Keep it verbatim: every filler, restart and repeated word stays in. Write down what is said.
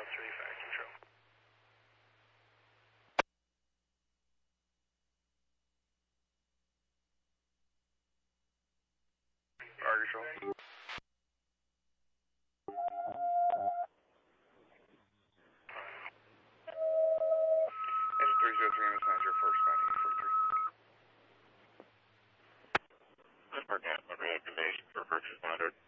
three, fire control. Fire control. Engine three zero three, Miss Manager, first bounding eight forty-three. Department, recommendation for purchase one hundred.